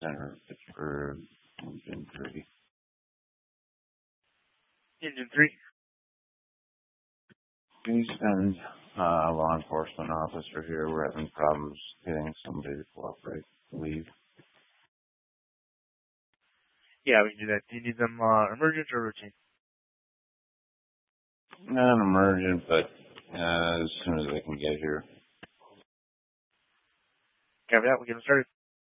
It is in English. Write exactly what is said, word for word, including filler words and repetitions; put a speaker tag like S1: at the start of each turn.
S1: Center, Pittsburgh, Engine three.
S2: Engine three.
S1: Can you send uh, a law enforcement officer here? We're having problems getting somebody to cooperate. Leave.
S2: Yeah, we can do that. Do you need them uh, emergent or routine?
S1: Not emergent, but uh, as soon as they can get here.
S2: Copy that. We'll get them started.